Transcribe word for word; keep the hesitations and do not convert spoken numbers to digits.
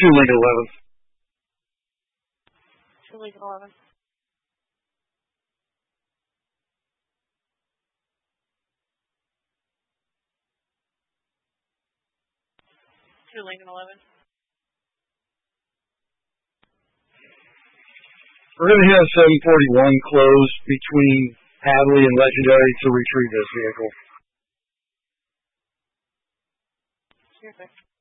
Two Lincoln eleven. Two Lincoln eleven. Two Lincoln eleven. We're going to have seven forty-one closed between Hadley and Legendary to retrieve this vehicle. Perfect.